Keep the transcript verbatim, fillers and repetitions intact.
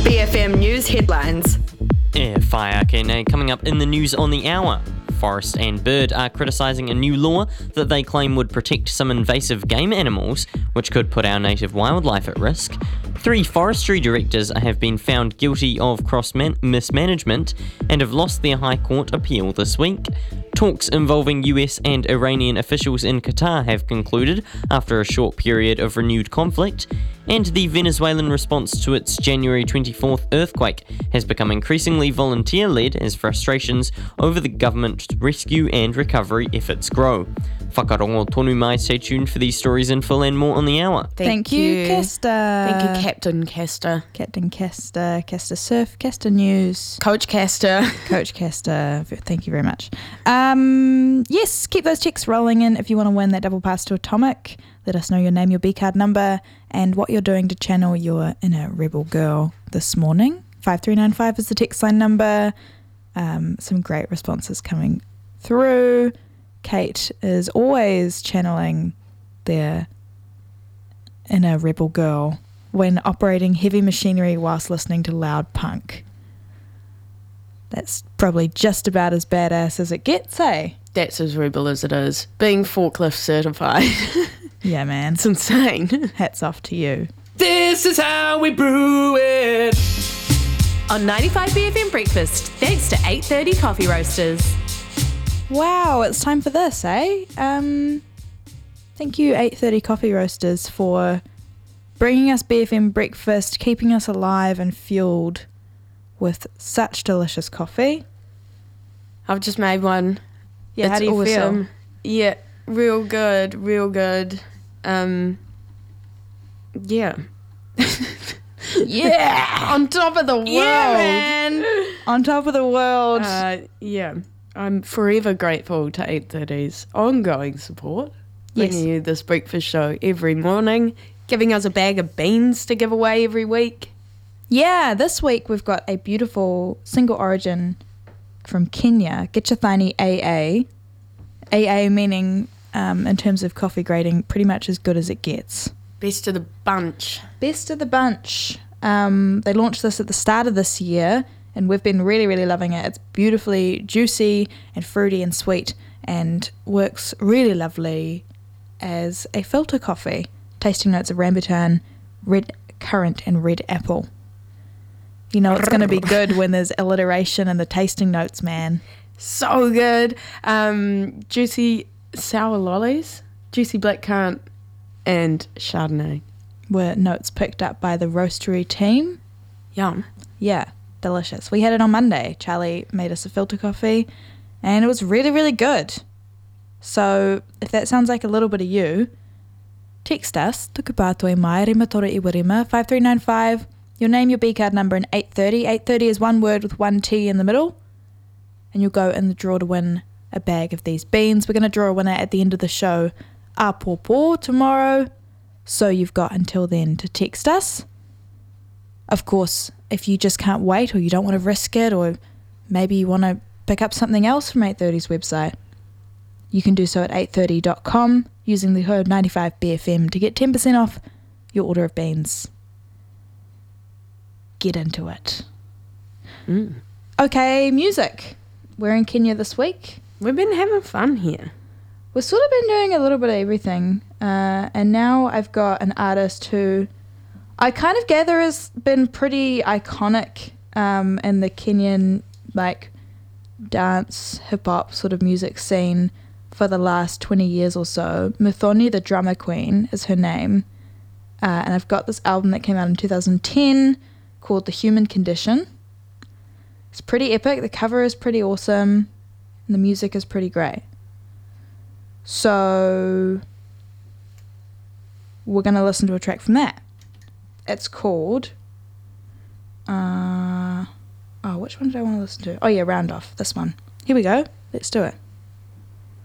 B F M News headlines. Yeah, Fire K N A coming up in the news on the hour. Forest and Bird are criticising a new law that they claim would protect some invasive game animals, which could put our native wildlife at risk. Three forestry directors have been found guilty of cross-mismanagement and have lost their High Court appeal this week. Talks involving U S and Iranian officials in Qatar have concluded after a short period of renewed conflict, and the Venezuelan response to its January twenty-fourth earthquake has become increasingly volunteer-led as frustrations over the government's rescue and recovery efforts grow. Whakarongo tonu mai, stay tuned for these stories in full and more on the hour. Thank, Thank you, you, Kester. Thank you, Captain Kester. Captain Kester, Kester Surf, Kester News, Coach Kester. Coach Kester. Thank you very much. Um, yes, keep those checks rolling in if you want to win that double pass to Atomic. Let us know your name, your B card number, and what you're doing to channel your inner rebel girl this morning. five three nine five is the text line number. Um, some great responses coming through. Kate is always channeling their inner rebel girl when operating heavy machinery whilst listening to loud punk. That's probably just about as badass as it gets, eh? That's as rebel as it is. Being forklift certified. Yeah, man. It's insane. Hats off to you. This is how we brew it. On ninety-five B F M Breakfast, thanks to eight thirty Coffee Roasters. Wow, it's time for this, eh? Um, thank you, eight thirty Coffee Roasters, for bringing us B F M Breakfast, keeping us alive and fueled with such delicious coffee. I've just made one. Yeah, It's how do you awesome. feel? Yeah, real good, real good. Um, yeah. Yeah! On top of the world. Yeah, man! On top of the world. Uh, yeah. I'm forever grateful to eight thirty's ongoing support. Yes. Bringing you this breakfast show every morning, giving us a bag of beans to give away every week. Yeah, this week we've got a beautiful single origin from Kenya, Gitchathani A A. A A meaning, um, in terms of coffee grading, pretty much as good as it gets. Best of the bunch. Best of the bunch. Um, they launched this at the start of this year, and we've been really, really loving it. It's beautifully juicy and fruity and sweet, and works really lovely as a filter coffee. Tasting notes of rambutan, red currant, and red apple. You know it's going to be good when there's alliteration in the tasting notes, man. So good. Um, juicy sour lollies, juicy blackcurrant, and Chardonnay. Were notes picked up by the roastery team. Yum. Yeah, delicious. We had it on Monday. Charlie made us a filter coffee, and it was really, really good. So if that sounds like a little bit of you, text us, tukupatoe mai, rima tora iwa rima, five three nine five, your name, your B card number, and eight thirty. eight thirty is one word with one T in the middle, and you'll go in the draw to win a bag of these beans. We're going to draw a winner at the end of the show, apopo, tomorrow. So you've got until then to text us. Of course, if you just can't wait, or you don't want to risk it, or maybe you want to pick up something else from eight thirty's website, you can do so at eight thirty dot com using the code ninety-five B F M to get ten percent off your order of beans. Get into it. Mm. Okay, music. We're in Kenya this week. We've been having fun here. We've sort of been doing a little bit of everything, uh, and now I've got an artist who I kind of gather has been pretty iconic um, in the Kenyan like dance, hip hop sort of music scene for the last twenty years or so. Muthoni, the drummer queen, is her name, uh, and I've got this album that came out in two thousand ten called The Human Condition. It's pretty epic. The cover is pretty awesome, and the music is pretty great. So we're going to listen to a track from that. It's called, uh, oh, which one did I want to listen to? Oh yeah, Round Off, this one. Here we go. Let's do it.